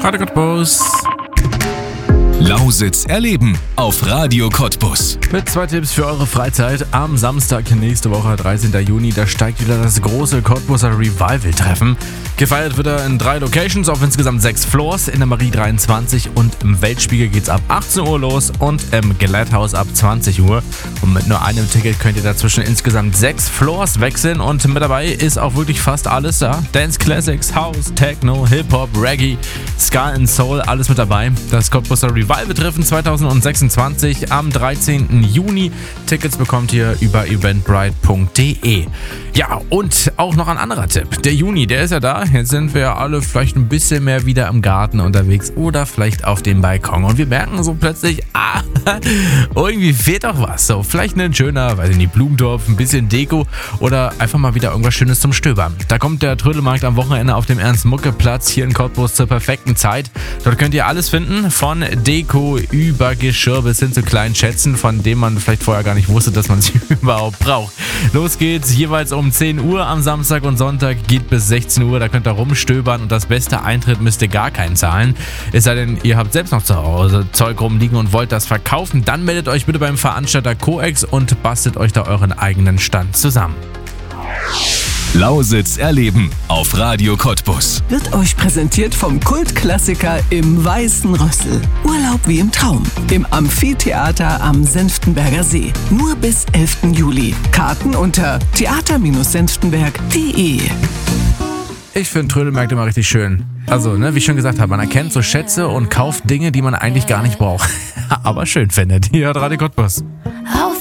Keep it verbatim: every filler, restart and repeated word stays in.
Radio Cottbus. Lausitz erleben auf Radio Cottbus. Mit zwei Tipps für eure Freizeit. Am Samstag nächste Woche, dreizehnten Juni, da steigt wieder das große Cottbuser Revival-Treffen. Gefeiert wird er in drei Locations auf insgesamt sechs Floors, in der Marie dreiundzwanzig und im Weltspiegel geht's ab achtzehn Uhr los und im Geleithaus ab zwanzig Uhr. Und mit nur einem Ticket könnt ihr dazwischen insgesamt sechs Floors wechseln und mit dabei ist auch wirklich fast alles da. Dance Classics, House, Techno, Hip-Hop, Reggae, Ska and Soul, alles mit dabei. Das Cottbuser Revival-Treffen zwanzig sechsundzwanzig am dreizehnten Juni. Tickets bekommt ihr über eventbrite punkt de. Ja, und auch noch ein anderer Tipp. Der Juni, der ist ja da. Jetzt sind wir alle vielleicht ein bisschen mehr wieder im Garten unterwegs oder vielleicht auf dem Balkon. Und wir merken so plötzlich, ah, irgendwie fehlt doch was. So, vielleicht ein schöner, weiß ich nicht, Blumentopf, ein bisschen Deko oder einfach mal wieder irgendwas Schönes zum Stöbern. Da kommt der Trödelmarkt am Wochenende auf dem Ernst-Mucke-Platz hier in Cottbus zur perfekten Zeit. Dort könnt ihr alles finden, von Deko über Geschirr bis hin zu kleinen Schätzen, von denen man vielleicht vorher gar nicht wusste, dass man sie überhaupt braucht. Los geht's jeweils um zehn Uhr am Samstag und Sonntag, geht bis sechzehn Uhr, da könnt ihr rumstöbern und das beste Eintritt müsst ihr gar keinen zahlen. Es sei denn, ihr habt selbst noch zu Hause Zeug rumliegen und wollt das verkaufen, dann meldet euch bitte beim Veranstalter Coex und bastelt euch da euren eigenen Stand zusammen. Lausitz erleben auf Radio Cottbus. Wird euch präsentiert vom Kultklassiker im Weißen Rössel. Urlaub wie im Traum. Im Amphitheater am Senftenberger See. Nur bis elften Juli. Karten unter theater senftenberg punkt de. Ich finde Trödelmärkte immer richtig schön. Also, ne, wie ich schon gesagt habe, man erkennt so Schätze und kauft Dinge, die man eigentlich gar nicht braucht. Aber schön findet. Hier hat Radio Cottbus. Auf